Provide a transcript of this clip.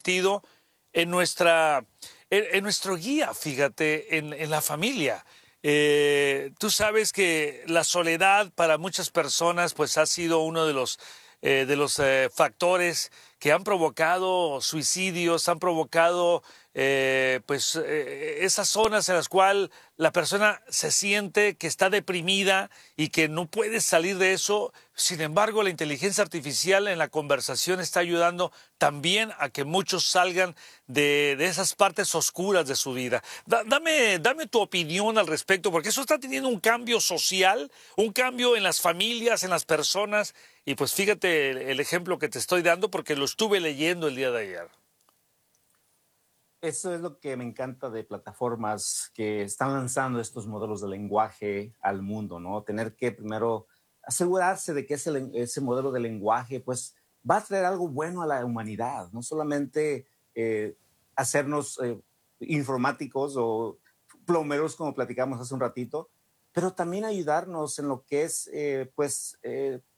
convertido en en nuestro guía, fíjate, en la familia. Tú sabes que la soledad para muchas personas pues ha sido uno de los factores que han provocado suicidios, han provocado esas zonas en las cuales la persona se siente que está deprimida y que no puede salir de eso. Sin embargo, la inteligencia artificial en la conversación está ayudando también a que muchos salgan de esas partes oscuras de su vida. Dame tu opinión al respecto, porque eso está teniendo un cambio social, un cambio en las familias, en las personas. Y pues fíjate el ejemplo que te estoy dando porque lo estuve leyendo el día de ayer. Eso es lo que me encanta de plataformas que están lanzando estos modelos de lenguaje al mundo, ¿no? Tener que primero asegurarse de que ese modelo de lenguaje, pues, va a traer algo bueno a la humanidad, no solamente hacernos informáticos o plomeros, como platicamos hace un ratito, pero también ayudarnos en lo que es,